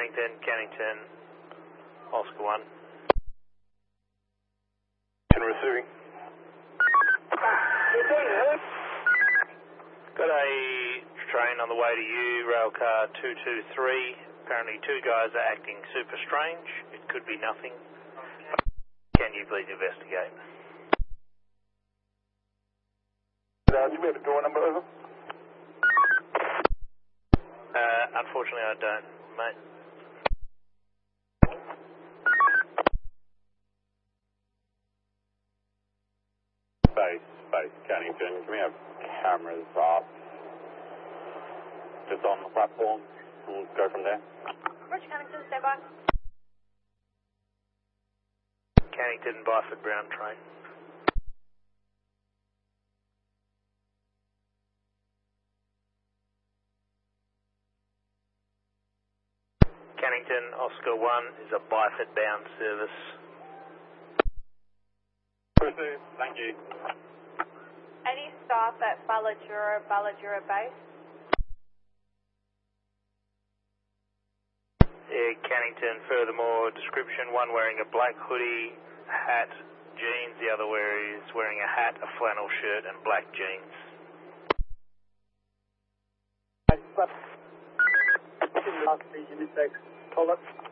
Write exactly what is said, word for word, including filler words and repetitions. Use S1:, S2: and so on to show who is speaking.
S1: Cannington, Cannington, Oscar one.
S2: Receiving.
S1: Got a train on the way to you, railcar two two three. Apparently two guys are acting super strange. It could be nothing. Can you please investigate?
S2: Uh, do we have a door number over?
S1: Uh, unfortunately I don't, mate.
S2: Base, base, Cannington. Can we have cameras up just on the platform? We'll go from there.
S3: Roger, Cannington, stand by.
S1: Cannington, Byford Brown train. Cannington, Oscar one is a Byford bound service.
S2: Proceed, thank you.
S3: Any staff at Balladura, Balladura base?
S1: Yeah, Cannington, furthermore, description, one wearing a black hoodie, hat, jeans, the other wear is wearing a hat, a flannel shirt and black jeans.
S4: Last region is toilet.